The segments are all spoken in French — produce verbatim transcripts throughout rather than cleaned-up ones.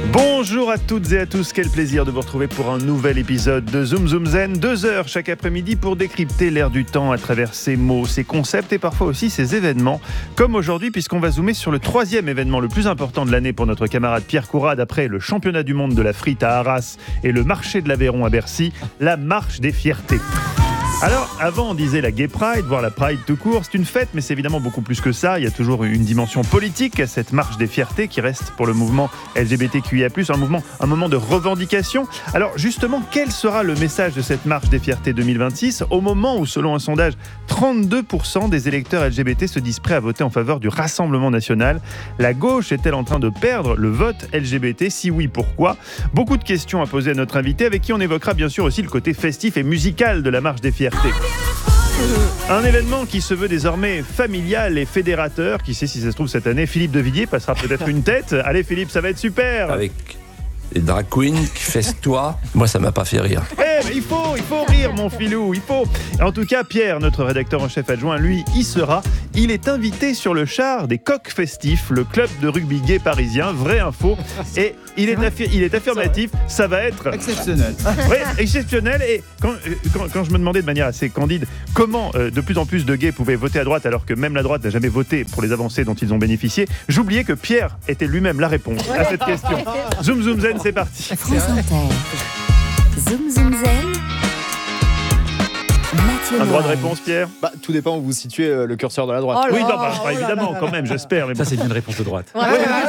Bonjour à toutes et à tous, quel plaisir de vous retrouver pour un nouvel épisode de Zoom Zoom Zen. Deux heures chaque après-midi pour décrypter l'air du temps à travers ses mots, ses concepts et parfois aussi ses événements. Comme aujourd'hui, puisqu'on va zoomer sur le troisième événement le plus important de l'année pour notre camarade Pierre Courade, après le championnat du monde de la frite à Arras et le marché de l'Aveyron à Bercy, la marche des fiertés. Alors, avant, on disait la Gay Pride, voire la Pride tout court. C'est une fête, mais c'est évidemment beaucoup plus que ça. Il y a toujours une dimension politique à cette marche des fiertés qui reste pour le mouvement L G B T Q I A plus, un mouvement, un moment de revendication. Alors, justement, quel sera le message de cette marche des fiertés deux mille vingt-six au moment où, selon un sondage, trente-deux pour cent des électeurs L G B T se disent prêts à voter en faveur du Rassemblement national? La gauche est-elle en train de perdre le vote L G B T? Si oui, pourquoi? Beaucoup de questions à poser à notre invité, avec qui on évoquera bien sûr aussi le côté festif et musical de la marche des fiertés. Un événement qui se veut désormais familial et fédérateur. Qui sait si ça se trouve cette année, Philippe de Villiers passera peut-être une tête. Allez Philippe, ça va être super. Avec les drag queens qui festoient, moi ça m'a pas fait rire. Eh mais il faut, il faut rire mon filou, il faut. En tout cas, Pierre, notre rédacteur en chef adjoint, lui, y sera. Il est invité sur le char des coqs festifs, le club de rugby gay parisien, vraie info. Et il est, affi- il est affirmatif, ça va être exceptionnel. Oui, exceptionnel. Et quand, quand, quand je me demandais de manière assez candide comment euh, de plus en plus de gays pouvaient voter à droite alors que même la droite n'a jamais voté pour les avancées dont ils ont bénéficié, j'oubliais que Pierre était lui-même la réponse à cette question. Zoom Zoom Zen, c'est parti. France Inter. Zoom Zoom Zen. Mathieu Un droit de Noël. réponse, Pierre? Bah, tout dépend où vous situez euh, le curseur de la droite. Oui, non, bah, bah, évidemment, quand même, j'espère. Mais Ça, bon. c'est une réponse de droite. Oh,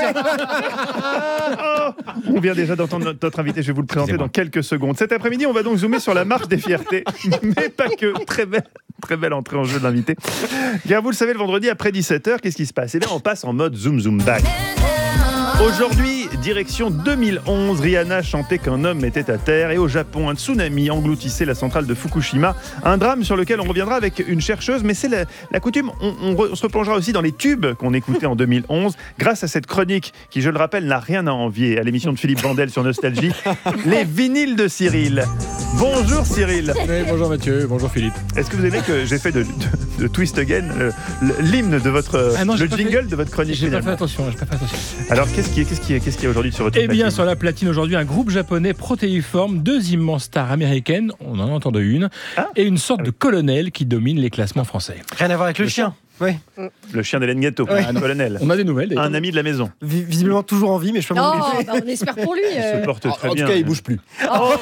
on vient déjà d'entendre notre, notre invité, je vais vous le présenter dans quelques secondes. Cet après-midi, on va donc zoomer sur la marche des fiertés, mais pas que. Très belle, très belle entrée en jeu de l'invité. Car vous le savez, le vendredi après dix-sept heures, qu'est-ce qui se passe? Eh bien, on passe en mode zoom zoom back. Aujourd'hui, direction deux mille onze, Rihanna chantait qu'un homme était à terre, et au Japon, un tsunami engloutissait la centrale de Fukushima. Un drame sur lequel on reviendra avec une chercheuse, mais c'est la, la coutume. On, on, re, on se replongera aussi dans les tubes qu'on écoutait en deux mille onze, grâce à cette chronique qui, je le rappelle, n'a rien à envier à l'émission de Philippe Vandel sur Nostalgie, les vinyles de Cyril. Bonjour Cyril. Oui, bonjour Mathieu, bonjour Philippe. Est-ce que vous aimez que j'ai fait de, de, de Twist Again euh, l'hymne de votre, Ah non, le j'ai jingle pas fait, de votre chronique? J'ai pas fait finalement. attention, j'ai pas fait attention. Alors qu'est-ce qui est, qu'est-ce qui est, qu'est-ce qui est aujourd'hui sur votre Eh bien, platine? sur la platine aujourd'hui, un groupe japonais protéiforme, deux immenses stars américaines, on en a entendu une, Ah. et une sorte Ah oui. de colonel qui domine les classements français. Rien à voir avec le, le chien. Oui. Le chien d'Hélène Ghetto, Ouais. un colonel. On a des nouvelles d'ailleurs. Un ami de la maison. Vi- visiblement toujours en vie, mais je peux m'en Oh, occuper. bah on espère pour lui. Il euh. se porte En, très en bien. tout cas, il bouge plus.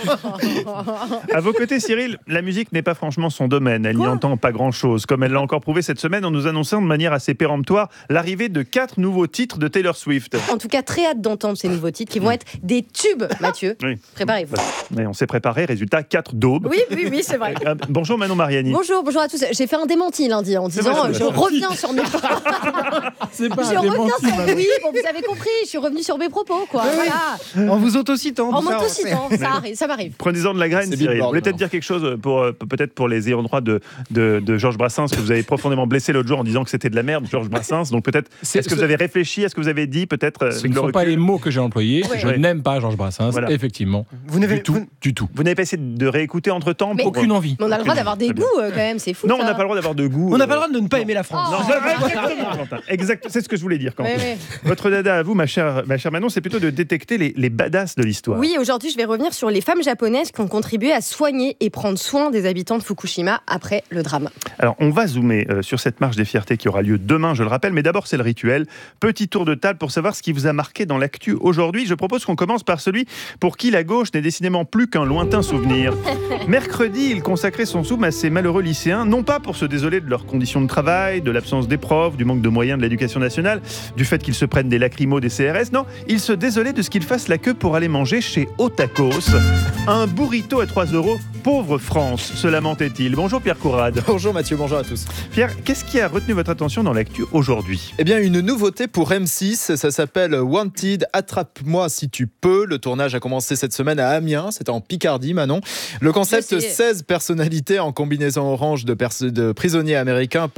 À vos côtés, Cyril, la musique n'est pas franchement son domaine. Elle n'y entend pas grand-chose. Comme elle l'a encore prouvé cette semaine en nous annonçant de manière assez péremptoire l'arrivée de quatre nouveaux titres de Taylor Swift. En tout cas, très hâte d'entendre ces nouveaux titres qui vont être des tubes, Mathieu. Oui. Préparez-vous. Mais on s'est préparé, résultat, quatre daubes. Oui, oui, oui, c'est vrai. Euh, bonjour Manon Mariani. Bonjour, bonjour à tous. J'ai fait un démenti lundi en C'est disant vrai, euh, c'est je vrai. reviens sur mes C'est pas je un reviens démenti, sur Manon. oui, bon, vous avez compris, je suis revenue sur mes propos quoi. Voilà. En vous autocitant. En tout ça, m'autocitant, ça arrive, ça m'arrive. Prenez-en de la graine, C'est Cyril. Billboard, Vous voulez peut-être maintenant. dire quelque chose pour, euh, peut-être pour les ayants droit de, de, de Georges Brassens, que vous avez profondément blessé l'autre jour en disant que c'était de la merde, Georges Brassens. Donc peut-être, C'est- est-ce que ce- vous avez réfléchi à ce que vous avez dit, peut-être euh, Ce avec ne le sont pas recul les mots que j'ai employés. Ouais. Je Ouais. n'aime pas Georges Brassens, Voilà. effectivement. Vous n'avez Du tout, vous- du tout. Vous n'avez pas essayé de réécouter entre-temps Mais- pour- Aucune envie. Mais on a le droit d'avoir des Très bien. goûts euh, quand même, c'est fou. Non, on ça. n'a pas le droit d'avoir de goût. On n'a euh, pas le droit de ne pas aimer la France. Oh. Non, exactement, Quentin. Exact, c'est ce que je voulais dire, Quentin. Ouais, ouais. Votre dada à vous, ma chère, ma chère Manon, c'est plutôt de détecter les, les badass de l'histoire. Oui, aujourd'hui, je vais revenir sur les femmes japonaises qui ont contribué à soigner et prendre soin des habitants de Fukushima après le drame. Alors, on va zoomer euh, sur cette marche des fiertés qui aura lieu demain, je le rappelle, mais d'abord, c'est le rituel. Petit tour de table pour savoir ce qui vous a marqué dans l'actu aujourd'hui. Je propose qu'on commence par celui pour qui la gauche n'est décidément plus qu'un lointain souvenir. Mercredi, il consacrait son zoom à ces malheureux lycéens, non pas pour se désoler de leurs conditions de travail, de l'absence des profs, du manque de moyens de l'éducation nationale, du fait qu'ils se prennent des lacrymos, des C R S, non, il se désolait de ce qu'ils fassent la queue pour aller manger chez Otakos. Un burrito à trois euros, pauvre France, se lamentait-il. Bonjour Pierre Courade. Bonjour Mathieu, bonjour à tous. Pierre, qu'est-ce qui a retenu votre attention dans l'actu aujourd'hui? Eh bien, une nouveauté pour M six, ça s'appelle Wanted, attrape-moi si tu peux. Le tournage a commencé cette semaine à Amiens, c'était en Picardie, Manon. Le concept, Je sais. seize personnalités en combinaison orange de, perso- de prisonniers américains partent en cavale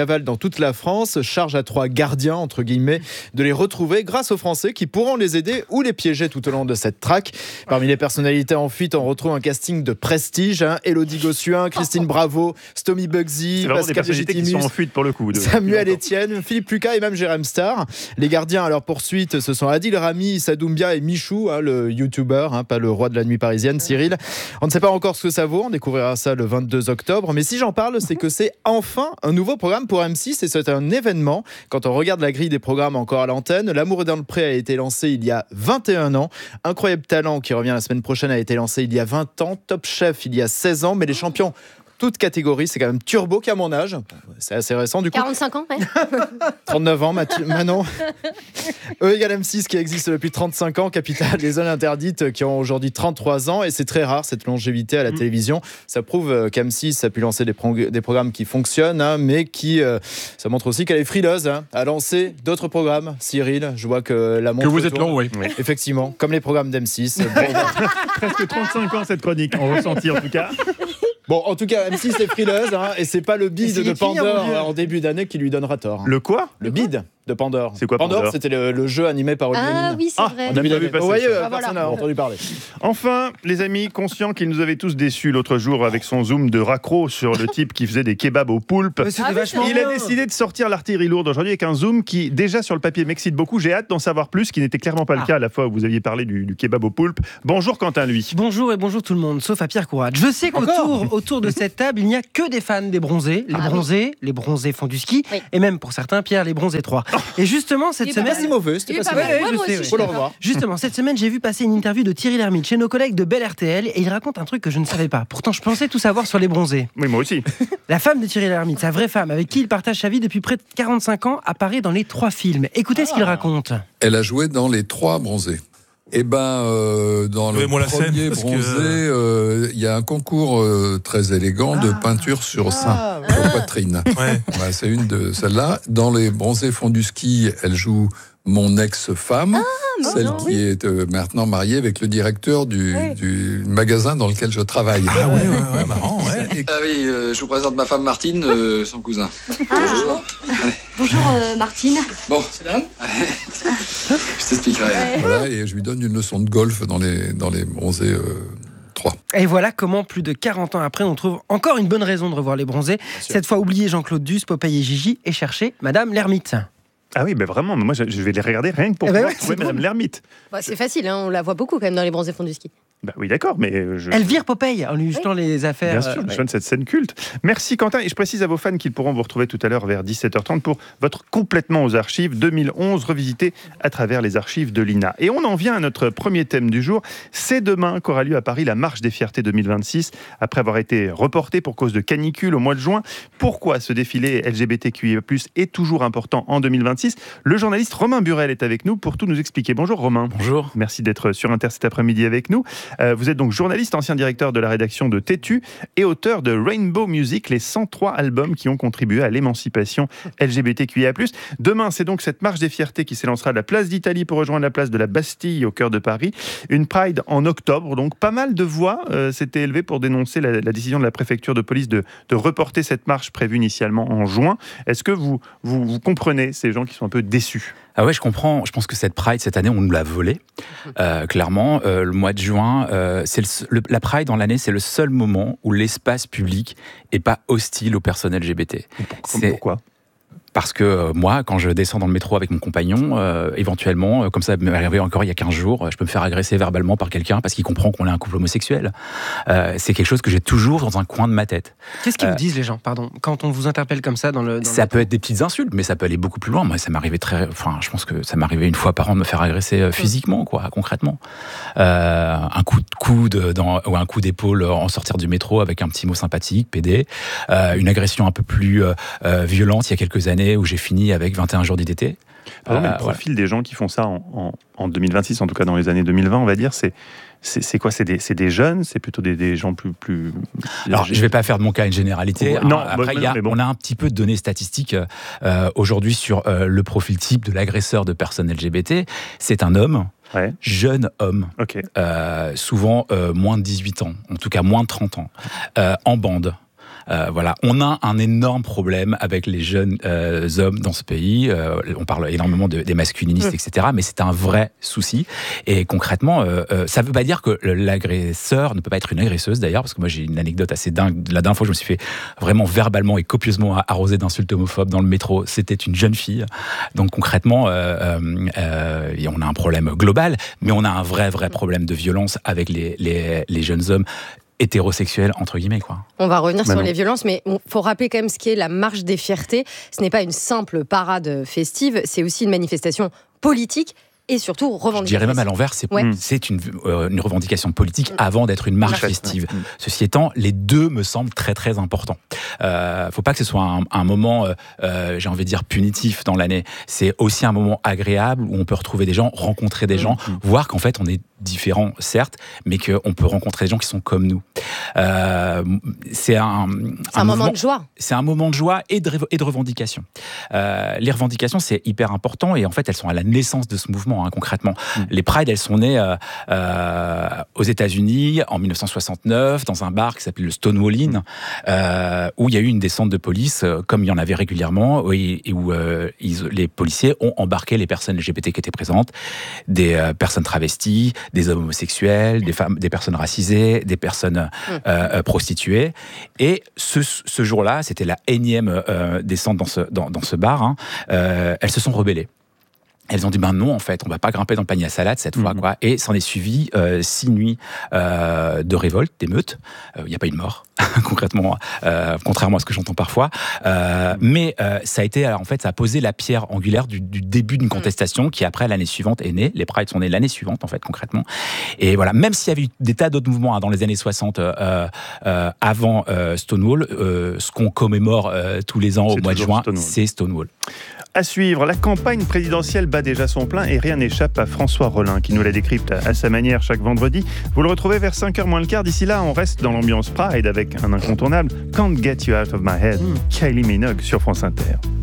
navals dans toute la France, charge à trois gardiens, entre guillemets, de les retrouver grâce aux Français qui pourront les aider ou les piéger tout au long de cette traque. Parmi les personnalités en fuite, on retrouve un casting de prestige, hein. Élodie Gossuin, Christine Bravo, Stomy Bugsy, C'est vraiment des Pascal personnalités qui sont en Légitimus, fuite pour le coup. de- Samuel Etienne, Philippe Lucas et même Jérém Star. Les gardiens à leur poursuite, ce sont Adil Rami, Sadoumbia et Michou, hein, le youtubeur, hein, pas le roi de la nuit parisienne, Cyril. On ne sait pas encore ce que ça vaut, on découvrira ça le vingt-deux octobre. Mais si j'en parle, c'est que c'est enfin un nouveau programme pour M six et c'est un événement. Quand on regarde la grille des programmes encore à l'antenne, L'amour est dans le pré a été lancé il y a vingt et un ans. Incroyable Talent, qui revient la semaine prochaine, a été lancé il y a vingt ans. Top Chef, il y a seize ans. Mais les champions, toutes catégories, c'est quand même Turbo qui a mon âge. C'est assez récent du coup. quarante-cinq ans, ouais. trente-neuf ans, Mathieu- Manon. E égale M six qui existe depuis trente-cinq ans. Capital des zones interdites qui ont aujourd'hui trente-trois ans. Et c'est très rare cette longévité à la Mmh. télévision. Ça prouve euh, qu'M six a pu lancer des, prog- des programmes qui fonctionnent, hein, mais qui, euh, ça montre aussi qu'elle est frileuse, hein, à lancer d'autres programmes. Cyril, je vois que la montre Que vous êtes tourne. long, oui. Effectivement, comme les programmes d'M six. Bon, Presque trente-cinq ans cette chronique, en ressenti en tout cas. bon, en tout cas, M six est frileuse, hein, et c'est pas le bid Essayez de de finir, Pandore mon vieux. euh, en début d'année qui lui donnera tort. Le quoi Le bid de Pandore. C'est quoi, Pandore, Pandore c'était le, le jeu animé par Olivier Ah Mine. oui, c'est Ah, vrai. on a pas vu passer Vous voyez, ça. euh, Ah, personne voilà. n'a entendu parler. Enfin, les amis, conscients qu'il nous avait tous déçus l'autre jour avec son zoom de raccro sur le type qui faisait des kebabs aux poulpes. Mais c'était Ah oui, vachement Il a bien. décidé de sortir l'artillerie lourde aujourd'hui avec un zoom qui, déjà sur le papier, m'excite beaucoup. J'ai hâte d'en savoir plus, ce qui n'était clairement pas le Ah. cas à la fois où vous aviez parlé du, du kebab aux poulpes. Bonjour Quentin, lui. Bonjour et bonjour tout le monde, sauf à Pierre Courage. Je sais qu'autour autour de cette table, il n'y a que des fans des bronzés. Les Ah oui. bronzés, les bronzés font du ski, Oui. et même pour certains, Pierre, les bronzés trois. Et justement, cette Il est pas semaine... Pas si mauvais, c'était Il est pas si pas mauvais. mal. Ouais, Ouais, je moi sais, aussi, ouais. je Faut le suis revoir. Justement, cette semaine, j'ai vu passer une interview de Thierry Lhermitte chez nos collègues de Bel R T L et il raconte un truc que je ne savais pas. Pourtant, je pensais tout savoir sur les bronzés. Oui, moi aussi. La femme de Thierry Lhermitte, sa vraie femme, avec qui il partage sa vie depuis près de quarante-cinq ans, apparaît dans les trois films. Écoutez ce qu'il raconte. Elle a joué dans les trois bronzés. Eh ben, euh, dans le Donnez-moi la scène, premier parce que- bronzé, euh, il y a un concours euh, très élégant de peinture sur sein, Ah, sur poitrine. Ouais. Voilà, c'est une de celles-là. Dans les bronzés font du ski, elle joue mon ex-femme, celle non, qui est euh, maintenant mariée avec le directeur du, Ouais. du magasin dans lequel je travaille. Ah ouais, ouais, ouais, marrant, ouais. Ah oui, euh, je vous présente ma femme Martine, euh, son cousin. Bonjour. Bonjour euh, Martine. Bon, c'est là. Je t'expliquerai. Voilà, et je lui donne une leçon de golf dans les, dans les bronzés euh, trois. Et voilà comment, plus de quarante ans après, on trouve encore une bonne raison de revoir les bronzés. Cette fois, oublier Jean-Claude Duss, Popeye et Gigi et chercher Madame Lhermitte. Ah oui, mais vraiment, moi je je vais les regarder rien que pour Eh ben pouvoir ouais, trouver c'est Madame drôle. Lhermitte. Bah, c'est facile, hein, on la voit beaucoup quand même dans les bronzés fonds du ski. Bah oui, d'accord, mais euh, je. Elle vire Popeye en lui jetant les affaires. Bien sûr, euh, je ouais. sonne cette scène culte. Merci Quentin, et je précise à vos fans qu'ils pourront vous retrouver tout à l'heure vers dix-sept heures trente pour votre complètement aux archives deux mille onze revisité à travers les archives de l'I N A. Et on en vient à notre premier thème du jour. C'est demain qu'aura lieu à Paris la Marche des Fiertés deux mille vingt-six, après avoir été reportée pour cause de canicule au mois de juin. Pourquoi ce défilé L G B T Q I A plus, est toujours important en deux mille vingt-six? Le journaliste Romain Burel est avec nous pour tout nous expliquer. Bonjour Romain. Bonjour. Merci d'être sur Inter cet après-midi avec nous. Euh, vous êtes donc journaliste, ancien directeur de la rédaction de Tétu et auteur de Rainbow Music, les cent trois albums qui ont contribué à l'émancipation L G B T Q I A plus. Demain, c'est donc cette marche des fiertés qui s'élancera de la place d'Italie pour rejoindre la place de la Bastille au cœur de Paris. Une Pride en octobre, donc pas mal de voix euh, s'étaient élevées pour dénoncer la, la décision de la préfecture de police de, de reporter cette marche prévue initialement en juin. Est-ce que vous, vous, vous comprenez ces gens qui sont un peu déçus? Ah ouais, je comprends. Je pense que cette Pride, cette année, on nous l'a volée. Euh, clairement, euh, le mois de juin, euh, c'est le, le, la Pride dans l'année, c'est le seul moment où l'espace public est pas hostile aux personnes L G B T. C'est... Pourquoi? Parce que euh, moi, quand je descends dans le métro avec mon compagnon, euh, éventuellement, euh, comme ça m'est arrivé encore il y a quinze jours, euh, je peux me faire agresser verbalement par quelqu'un parce qu'il comprend qu'on est un couple homosexuel. Euh, c'est quelque chose que j'ai toujours dans un coin de ma tête. Qu'est-ce qu'ils Euh, vous disent les gens, pardon, quand on vous interpelle comme ça dans le... Dans Ça le... peut être des petites insultes, mais ça peut aller beaucoup plus loin. Moi, ça m'arrivait très, enfin, je pense que ça m'arrivait une fois par an de me faire agresser euh, physiquement, quoi, concrètement. Euh, un coup de coude dans, ou un coup d'épaule en sortir du métro avec un petit mot sympathique, pédé. Euh, une agression un peu plus euh, euh, violente il y a quelques années où j'ai fini avec vingt et un jours d'I D T. Pardon, mais Euh, le profil des gens qui font ça en, en, en deux mille vingt-six, en tout cas dans les années deux mille vingt, on va dire, c'est, c'est, c'est quoi? C'est des, c'est des jeunes? C'est plutôt des, des gens plus... plus Alors, je ne vais pas faire de mon cas une généralité. Ouais, non, Après, bah, il y a, mais bon. on a un petit peu de données statistiques euh, aujourd'hui sur euh, le profil type de l'agresseur de personnes L G B T. C'est un homme, Ouais. jeune homme, Ok. euh, souvent euh, moins de dix-huit ans, en tout cas moins de trente ans, euh, en bande, Euh, voilà, on a un énorme problème avec les jeunes euh, hommes dans ce pays. Euh, on parle énormément de, des masculinistes, mmh. et cetera. Mais c'est un vrai souci. Et concrètement, euh, euh, ça ne veut pas dire que l'agresseur ne peut pas être une agresseuse d'ailleurs, parce que moi j'ai une anecdote assez dingue. La dernière fois, je me suis fait vraiment verbalement et copieusement arroser d'insultes homophobes dans le métro. C'était une jeune fille. Donc concrètement, euh, euh, on a un problème global, mais on a un vrai, vrai problème de violence avec les, les, les jeunes hommes hétérosexuels, entre guillemets, quoi. On va revenir bah sur non. les violences, mais il faut rappeler quand même ce qui est la marche des fiertés. Ce n'est pas une simple parade festive, c'est aussi une manifestation politique et surtout revendicative. Je dirais même à l'envers, c'est, ouais. c'est une, euh, une revendication politique avant d'être une marche festive. Ouais. Ceci étant, les deux me semblent très très importants. Il euh, ne faut pas que ce soit un, un moment, euh, j'ai envie de dire, punitif dans l'année. C'est aussi un moment agréable où on peut retrouver des gens, rencontrer des gens, mmh. voir qu'en fait on est différents, certes, mais qu'on peut rencontrer des gens qui sont comme nous. Euh, c'est un, c'est un, un moment mouvement, de joie. C'est un moment de joie et de, et de revendication. Euh, les revendications, c'est hyper important et en fait, elles sont à la naissance de ce mouvement, hein, concrètement. Mmh. Les Pride, elles sont nées euh, euh, aux États-Unis en dix-neuf cent soixante-neuf dans un bar qui s'appelait le Stonewall Inn, euh, où il y a eu une descente de police, euh, comme il y en avait régulièrement, où, et où euh, ils, les policiers ont embarqué les personnes L G B T qui étaient présentes, des euh, personnes travesties, des hommes homosexuels, des femmes, des personnes racisées, des personnes euh, euh, prostituées. Et ce, ce jour-là, c'était la énième euh, descente dans ce, dans, dans ce bar. Hein, euh, elles se sont rebellées. Elles ont dit, ben non, en fait, on va pas grimper dans le panier à salade cette mmh. fois, quoi. Et s'en est suivi euh, six nuits euh, de révolte, d'émeutes. Il euh, n'y a pas eu de mort, concrètement, euh, contrairement à ce que j'entends parfois. Euh, mmh. Mais euh, ça a été, alors, en fait, ça a posé la pierre angulaire du, du début d'une contestation mmh. qui, après, l'année suivante, est née. Les Prides sont nés l'année suivante, en fait, concrètement. Et voilà, même s'il y avait eu des tas d'autres mouvements hein, dans les années soixante, euh, euh, avant euh, Stonewall, euh, ce qu'on commémore euh, tous les ans au mois de juin, Stonewall. c'est Stonewall. À suivre, la campagne présidentielle bat déjà son plein et rien n'échappe à François Rollin qui nous la décrypte à sa manière chaque vendredi. Vous le retrouvez vers cinq heures moins le quart. D'ici là, on reste dans l'ambiance Pride avec un incontournable Can't Get You Out of My Head, mm. Kylie Minogue sur France Inter.